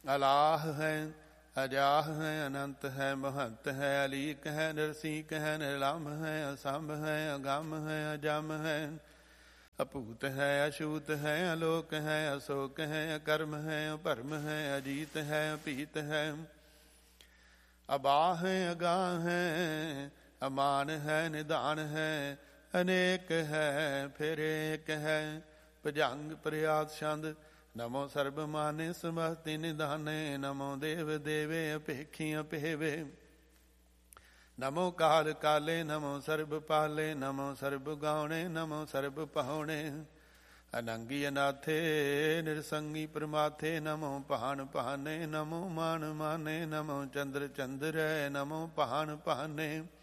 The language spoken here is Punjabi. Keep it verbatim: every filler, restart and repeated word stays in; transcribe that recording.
ਅਲਾਹ ਹੈ ਅਜਾਹ ਹੈ ਅਨੰਤ ਹੈ ਮਹੰਤ ਹੈ ਅਲੀਕ ਹੈ ਨਿਰਸੀਕ ਹੈ ਨਿਰਲੰਭ ਹੈ ਅਸੰਭ ਹੈ ਅਗੰਮ ਹੈ ਅਜਮ ਹੈ ਅਭੂਤ ਹੈ ਅਛੂਤ ਹੈ ਅਲੋਕ ਹੈ ਅਸੋਕ ਹੈ ਅਕਰਮ ਹੈ ਅਭਰਮ ਹੈ ਅਜੀਤ ਹੈ ਅਭੀਤ ਹੈ ਅਬਾਹ ਹੈ ਅਗਾਹ ਹੈ ਅਮਾਨ ਹੈ ਨਿਧਾਨ ਹੈ ਅਨੇਕ ਹੈ ਫਿਰ ਏਕ ਹੈ ਭੁਜੰਗ ਪ੍ਰਿਆਦ ਛੰਦ ਨਮੋ ਸਰਬ ਮਾਨੇ ਸਮਸਤਿ ਨਿਧਾਨੇ ਨਮੋ ਦੇਵ ਦੇਵੇ ਅਪੇਖੀ ਅਪੇਵੇ ਨਮੋ ਕਾਲ ਕਾਲੇ ਨਮੋ ਸਰਬ ਪਾਲੇ ਨਮੋ ਸਰਬ ਗਾਉਣੇ ਨਮੋ ਸਰਬ ਪਾਉਣੇ ਅਨੰਗੀ ਅਨਾਥੇ ਨਿਰਸੰਗੀ ਪ੍ਰਮਾਥੇ ਨਮੋ ਭਾਨ ਭਾਨੇ ਨਮੋ ਮਾਨ ਮਾਨੇ ਨਮੋ ਚੰਦਰ ਚੰਦਰੈ ਨਮੋ ਭਾਨ ਭਾਨੇ